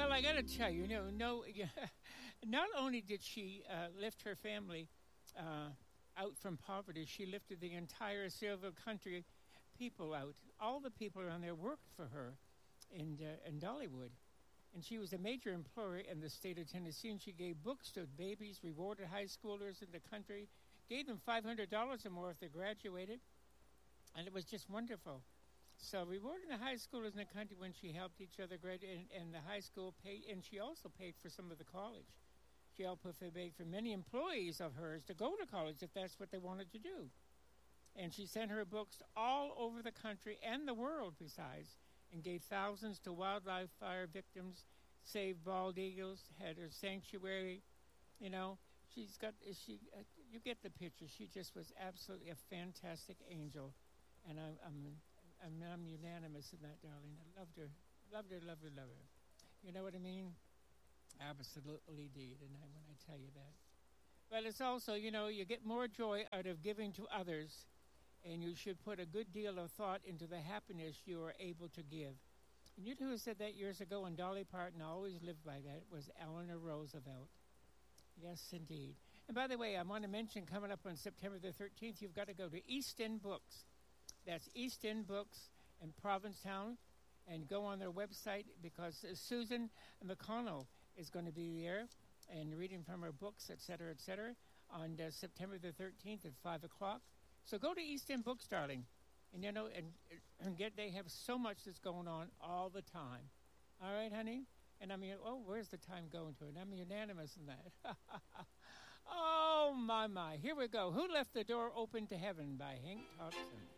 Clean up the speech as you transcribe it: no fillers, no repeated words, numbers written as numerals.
Well, I got to tell you, no, not only did she lift her family out from poverty, she lifted the entire silver country people out. All the people around there worked for her in Dollywood. And she was a major employer in the state of Tennessee, and she gave books to babies, rewarded high schoolers in the country, gave them $500 or more if they graduated, and it was just wonderful. So rewarding the high schoolers in the country when she helped each other graduate, and the high school paid, and she also paid for some of the college. She helped pay for many employees of hers to go to college if that's what they wanted to do. And she sent her books all over the country and the world besides, and gave thousands to wildlife fire victims, saved bald eagles, had her sanctuary. You know, you get the picture. She just was absolutely a fantastic angel, and I'm unanimous in that, darling. I loved her, loved her, loved her, loved her. You know what I mean? Absolutely did, and when I tell you that. But it's also, you get more joy out of giving to others, and you should put a good deal of thought into the happiness you are able to give. And you know who said that years ago, and Dolly Parton always lived by that, was Eleanor Roosevelt. Yes, indeed. And by the way, I want to mention coming up on September the 13th, you've got to go to East End Books. That's East End Books in Provincetown, and go on their website because Susan McConnell is going to be there and reading from her books, etc., on September the 13th at 5 o'clock. So go to East End Books, darling, and they have so much that's going on all the time. All right, honey? And I mean, where's the time going to? And I'm unanimous in that. Oh, my. Here we go. Who Left the Door Open to Heaven by Hank Thompson.